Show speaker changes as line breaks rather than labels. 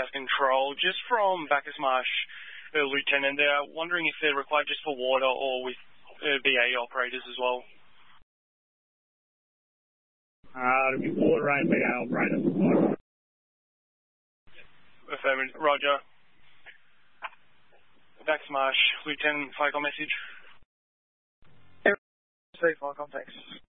Lighthouse Control. Just from Bacchus Marsh, Lieutenant, they're wondering if they're required just for water or with BA operators as well.
It'll be water and BA operators.
Affirmative. Roger. Bacchus Marsh, Lieutenant, flight call message.
C5 contacts.